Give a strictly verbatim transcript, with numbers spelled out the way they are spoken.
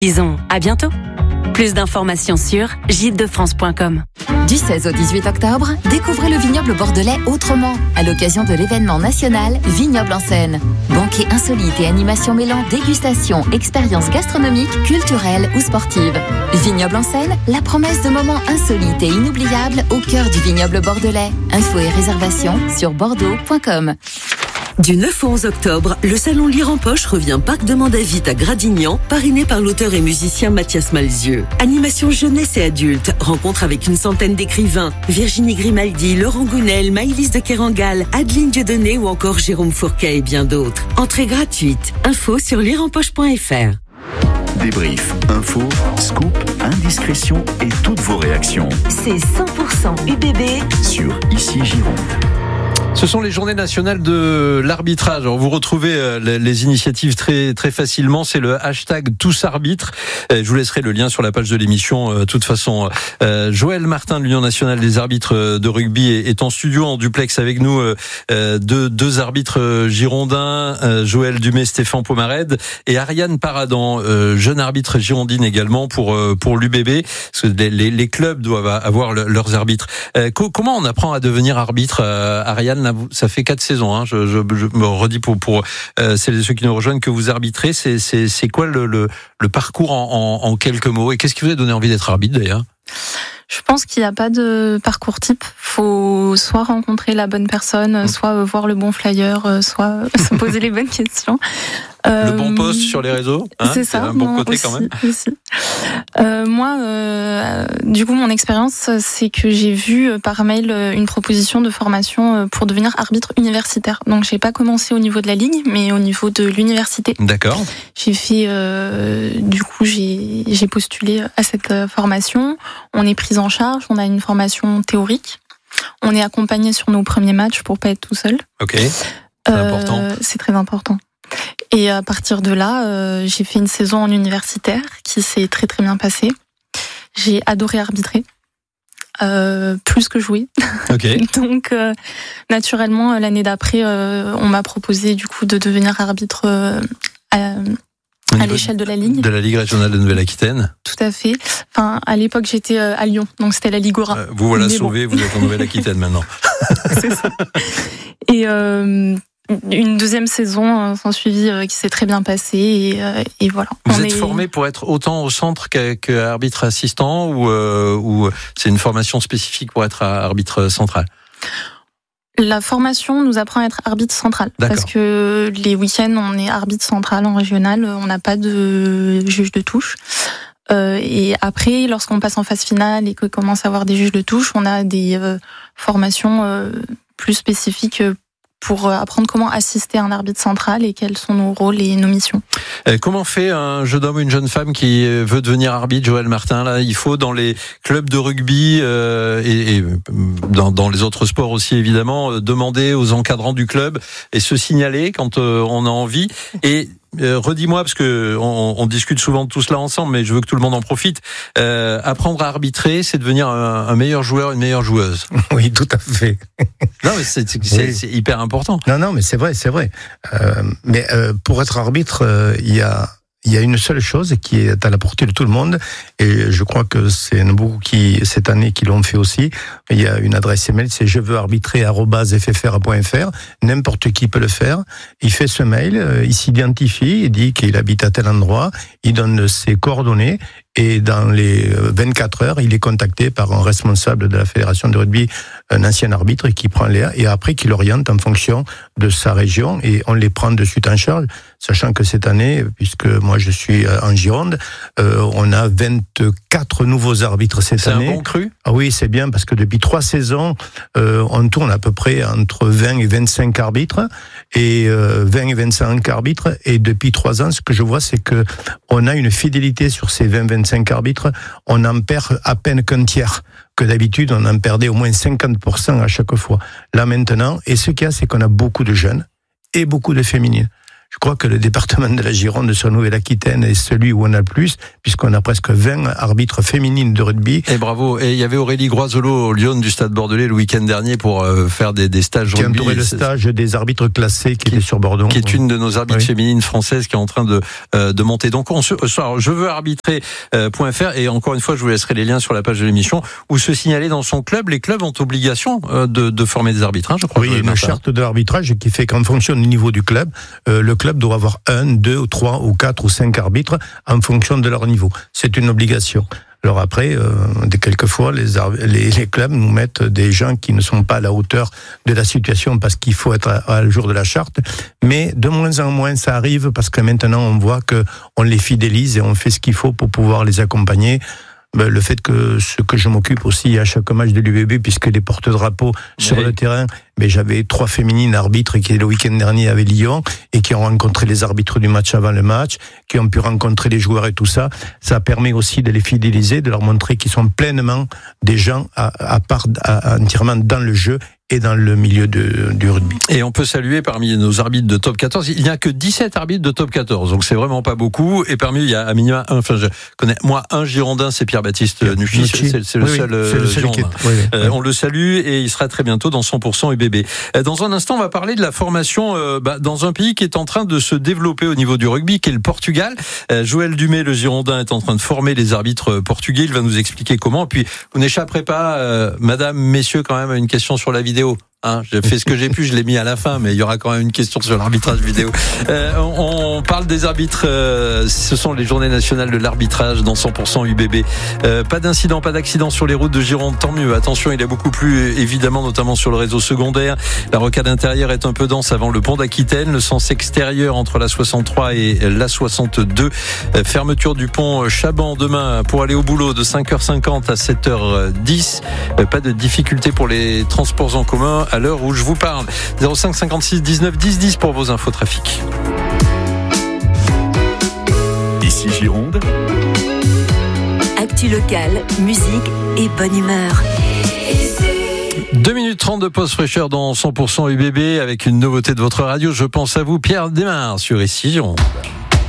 Disons à bientôt. Plus d'informations sur gîtes de france point com. Du seize au dix-huit octobre, découvrez le vignoble bordelais autrement, à l'occasion de l'événement national Vignoble en scène. Banquet insolite et animation mêlant dégustation, expériences gastronomiques, culturelles ou sportives. Vignoble en scène, la promesse de moments insolites et inoubliables au cœur du vignoble bordelais. Infos et réservations sur bordeaux point com. Du neuf au onze octobre, le salon Lire en Poche revient Parc de Mandavit à Gradignan, parrainé par l'auteur et musicien Mathias Malzieu. Animation jeunesse et adulte, rencontre avec une centaine d'écrivains, Virginie Grimaldi, Laurent Gounel, Maëlys de Kerangal, Adeline Dieudonné ou encore Jérôme Fourquet et bien d'autres. Entrée gratuite. Info sur lire en poche point f r. Débrief, info, scoop, indiscrétion et toutes vos réactions. C'est cent pour cent U B B sur Ici Gironde. Ce sont les journées nationales de l'arbitrage. Alors vous retrouvez les, les initiatives très très facilement. C'est le hashtag TousArbitres. Je vous laisserai le lien sur la page de l'émission. De toute façon, euh, Joël Martin de l'Union nationale des arbitres de rugby est en studio en duplex avec nous. Euh, deux, deux arbitres girondins, euh, Joël Dumais, Stéphane Pomarède et Ariane Paradan, euh, jeune arbitre girondine également pour euh, pour l'U B B. Parce que les, les, les clubs doivent avoir le, leurs arbitres. Euh, co- comment on apprend à devenir arbitre, euh, Ariane? Ça fait quatre saisons, hein. je, je, je me redis pour, pour euh, celles et ceux qui nous rejoignent que vous arbitrez. C'est, c'est, c'est quoi le, le, le parcours en, en, en quelques mots? Et qu'est-ce qui vous a donné envie d'être arbitre d'ailleurs? Je pense qu'il n'y a pas de parcours type. Faut soit rencontrer la bonne personne, mmh. soit voir le bon flyer, soit se poser les bonnes questions. Le bon post sur les réseaux, hein, c'est ça. C'est un bon non, côté aussi, quand même. Aussi. Euh, moi, euh, du coup, mon expérience, c'est que j'ai vu par mail une proposition de formation pour devenir arbitre universitaire. Donc, j'ai pas commencé au niveau de la ligue, mais au niveau de l'université. D'accord. J'ai fait, euh, du coup, j'ai, j'ai postulé à cette formation. On est pris en charge. On a une formation théorique. On est accompagné sur nos premiers matchs pour pas être tout seul. Ok. C'est euh, important. C'est très important. Et à partir de là, euh, j'ai fait une saison en universitaire qui s'est très très bien passée. J'ai adoré arbitrer, euh, plus que jouer. Okay. Donc euh, naturellement, l'année d'après, euh, on m'a proposé du coup de devenir arbitre euh, à, à l'échelle de la Ligue. De la Ligue régionale de Nouvelle-Aquitaine. Tout à fait. Enfin, à l'époque, j'étais à Lyon, donc c'était la Ligue Aura. Euh, vous voilà Mais sauvé, bon. Vous êtes en Nouvelle-Aquitaine maintenant. C'est ça. Et euh, une deuxième saison s'en suivit euh, qui s'est très bien passée et, euh, et voilà. Vous On êtes est... formé pour être autant au centre qu'arbitre assistant ou, euh, ou c'est une formation spécifique pour être arbitre central? La formation nous apprend à être arbitre central. D'accord. Parce que les week-ends, on est arbitre central en régional, on n'a pas de juge de touche. Euh, et après, lorsqu'on passe en phase finale et qu'on commence à avoir des juges de touche, on a des euh, formations euh, plus spécifiques pour apprendre comment assister un arbitre central et quels sont nos rôles et nos missions. Comment fait un jeune homme ou une jeune femme qui veut devenir arbitre, Joël Martin? Là, il faut dans les clubs de rugby euh, et, et dans, dans les autres sports aussi évidemment demander aux encadrants du club et se signaler quand euh, on a envie. Et Euh, redis-moi, parce que on, on discute souvent de tout cela ensemble, mais je veux que tout le monde en profite. Euh, apprendre à arbitrer, c'est devenir un, un meilleur joueur, une meilleure joueuse. Oui, tout à fait. Non, mais c'est, c'est, c'est, oui. c'est hyper important. Non, non, mais c'est vrai, c'est vrai. Euh, mais euh, pour être arbitre, euh, il y a il y a une seule chose qui est à la portée de tout le monde, et je crois que c'est beaucoup qui cette année qui l'ont fait aussi. Il y a une adresse email, c'est je veux arbitrer arobase f f r point f r. N'importe qui peut le faire. Il fait ce mail, il s'identifie, il dit qu'il habite à tel endroit, il donne ses coordonnées. Et dans les vingt-quatre heures, il est contacté par un responsable de la fédération de rugby, un ancien arbitre, qui prend les et après qui l'oriente en fonction de sa région, et on les prend de suite en charge, sachant que cette année, puisque moi je suis en Gironde, euh, on a vingt-quatre nouveaux arbitres cette c'est année. C'est un bon cru? Ah oui, c'est bien, parce que depuis trois saisons, euh, on tourne à peu près entre vingt et vingt-cinq arbitres, et euh, vingt et vingt-cinq arbitres, et depuis trois ans, ce que je vois, c'est que on a une fidélité sur ces vingt à vingt-cinq arbitres, on en perd à peine qu'un tiers, que d'habitude on en perdait au moins cinquante pour cent à chaque fois. Là maintenant, et ce qu'il y a, c'est qu'on a beaucoup de jeunes et beaucoup de féminines. Je crois que le département de la Gironde sur Nouvelle-Aquitaine est celui où on a le plus, puisqu'on a presque vingt arbitres féminines de rugby. Et bravo. Et il y avait Aurélie Groiselot au Lyon du Stade Bordelais le week-end dernier pour euh, faire des, des stages qui rugby. Qui a entouré le stage des arbitres classés qui, qui étaient sur Bordeaux. Qui est une de nos arbitres oui. féminines françaises qui est en train de, euh, de monter. Donc, on se, alors, je veux arbitrer euh, point F R et encore une fois, je vous laisserai les liens sur la page de l'émission où se signaler dans son club. Les clubs ont obligation euh, de, de former des arbitres, hein, je crois. Oui, il y a une charte de l'arbitrage qui fait qu'en fonction du niveau du club, euh, le club doit avoir un, deux, ou trois, ou quatre, ou cinq arbitres en fonction de leur niveau. C'est une obligation. Alors après, euh, quelquefois, les, les, les clubs nous mettent des gens qui ne sont pas à la hauteur de la situation parce qu'il faut être à, à le jour de la charte. Mais de moins en moins, ça arrive parce que maintenant, on voit que on les fidélise et on fait ce qu'il faut pour pouvoir les accompagner. Ben, le fait que ce que je m'occupe aussi à chaque match de l'U B B, puisque les porte-drapeaux oui. sur le terrain, mais j'avais trois féminines arbitres qui le week-end dernier avaient Lyon et qui ont rencontré les arbitres du match avant le match, qui ont pu rencontrer les joueurs et tout ça. Ça permet aussi de les fidéliser, de leur montrer qu'ils sont pleinement des gens à, à part, à, entièrement dans le jeu et dans le milieu de, du rugby. Et on peut saluer parmi nos arbitres de top quatorze, il n'y a que dix-sept arbitres de top quatorze, donc c'est vraiment pas beaucoup. Et parmi, il y a à minima un, enfin je connais moi un Girondin, c'est Pierre-Baptiste Nuchy, c'est, c'est le oui, seul, c'est le seul Girondin. Oui, oui, euh, oui. On le salue et il sera très bientôt dans cent pour cent U B B. Dans un instant, on va parler de la formation euh, bah, dans un pays qui est en train de se développer au niveau du rugby, qui est le Portugal. Euh, Joël Dumais, le Girondin, est en train de former les arbitres portugais. Il va nous expliquer comment. Puis, vous n'échapperez pas, euh, madame, messieurs, quand même, à une question sur la vidéo. Hein, j'ai fait ce que j'ai pu, je l'ai mis à la fin, mais il y aura quand même une question sur l'arbitrage vidéo. Euh, on, on parle des arbitres, euh, ce sont les journées nationales de l'arbitrage dans cent pour cent U B B. Euh, pas d'incident, pas d'accident sur les routes de Gironde, tant mieux. Attention, il y a beaucoup plus, évidemment, notamment sur le réseau secondaire. La rocade intérieure est un peu dense avant le pont d'Aquitaine. Le sens extérieur entre la soixante-trois et la soixante-deux. Euh, fermeture du pont Chaban demain pour aller au boulot de cinq heures cinquante à sept heures dix. Euh, pas de difficulté pour les transports en commun à l'heure où je vous parle. zéro cinq cinquante-six dix-neuf dix dix pour vos infos trafic. Ici Gironde. Actu locale, musique et bonne humeur. deux minutes trente de pause fraîcheur dans cent pour cent U B B avec une nouveauté de votre radio. Je pense à vous, Pierre Desmar sur Ici Gironde.